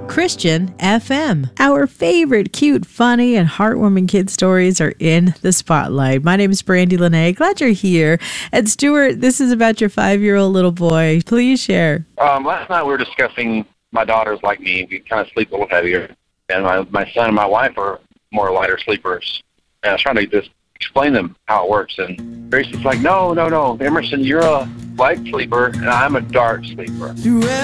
Christian FM. Our favorite cute, funny, and heartwarming kid stories are in the spotlight. My name is Brandy Lene. Glad you're here. And Stuart, this is about your 5-year-old little boy. Please share. Last night we were discussing my daughters like me. We kind of sleep a little heavier. And my son and my wife are more lighter sleepers. And I was trying to just explain them how it works. And Grace is like, no. Emerson, you're a light sleeper, and I'm a dark sleeper.